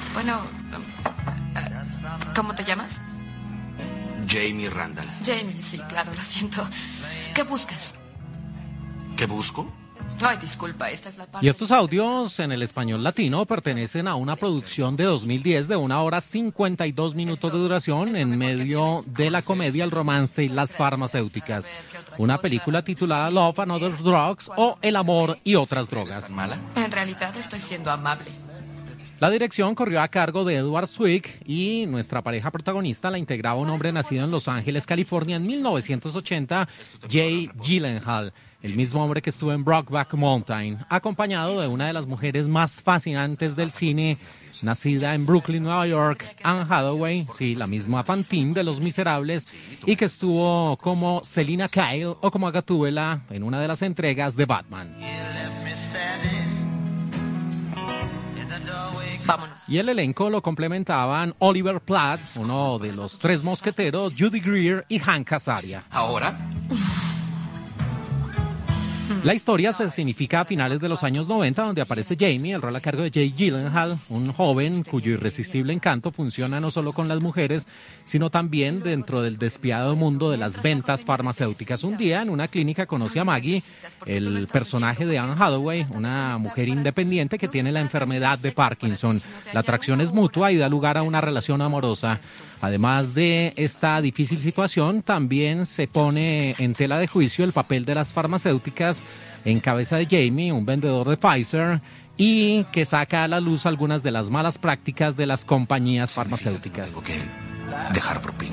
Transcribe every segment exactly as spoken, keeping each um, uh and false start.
Bueno, uh, ¿cómo te llamas? Jamie Randall. Jamie, sí, claro, lo siento. ¿Qué buscas? ¿Qué busco? Ay, disculpa, esta es la parte... Y estos audios en el español latino pertenecen a una producción de dos mil diez de una hora cincuenta y dos minutos de duración en medio de la comedia, el romance y las farmacéuticas. Una película titulada Love and Other Drugs o El amor y otras drogas. ¿Mala? En realidad estoy siendo amable. La dirección corrió a cargo de Edward Zwick y nuestra pareja protagonista la integraba un hombre nacido en Los Ángeles, California en mil novecientos ochenta, Jay Gyllenhaal, el mismo hombre que estuvo en Brokeback Mountain, acompañado de una de las mujeres más fascinantes del cine, nacida en Brooklyn, Nueva York, Anne Hathaway, sí, la misma Fantine de Los Miserables, y que estuvo como Selina Kyle o como Gatúbela en una de las entregas de Batman. Vámonos. Y el elenco lo complementaban Oliver Platt, uno de los tres mosqueteros, Judy Greer y Hank Azaria. ¿Ahora? La historia se significa a finales de los años noventa, donde aparece Jamie, el rol a cargo de Jay Gyllenhaal, un joven cuyo irresistible encanto funciona no solo con las mujeres, sino también dentro del despiadado mundo de las ventas farmacéuticas. Un día, en una clínica, conoce a Maggie, el personaje de Anne Hathaway, una mujer independiente que tiene la enfermedad de Parkinson. La atracción es mutua y da lugar a una relación amorosa. Además de esta difícil situación, también se pone en tela de juicio el papel de las farmacéuticas en cabeza de Jamie, un vendedor de Pfizer, y que saca a la luz algunas de las malas prácticas de las compañías farmacéuticas. Tengo que dejar propina.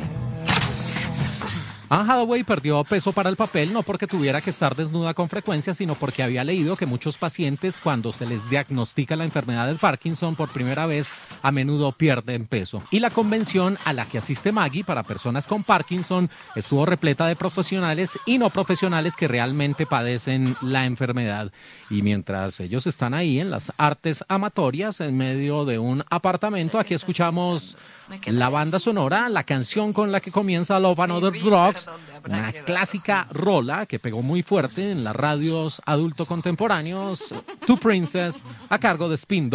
Anne Hathaway perdió peso para el papel no porque tuviera que estar desnuda con frecuencia, sino porque había leído que muchos pacientes, cuando se les diagnostica la enfermedad del Parkinson por primera vez, a menudo pierden peso. Y la convención a la que asiste Maggie para personas con Parkinson estuvo repleta de profesionales y no profesionales que realmente padecen la enfermedad. Y mientras ellos están ahí en las artes amatorias, en medio de un apartamento, aquí escuchamos la banda sonora, la canción con la que comienza Love and Other Drugs, una clásica rola que pegó muy fuerte en las radios adulto contemporáneos, Two Princess, a cargo de Spin